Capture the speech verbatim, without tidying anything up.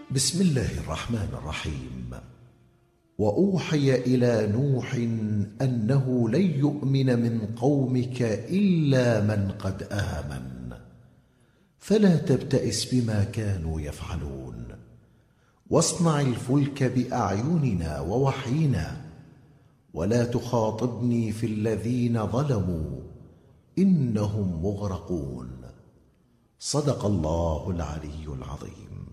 بسم الله الرحمن الرحيم. وأوحي إلى نوح أنه لن يؤمن من قومك إلا من قد آمن، فلا تبتئس بما كانوا يفعلون، واصنع الفلك بأعيننا ووحينا، ولا تخاطبني في الذين ظلموا إنهم مغرقون. صدق الله العلي العظيم.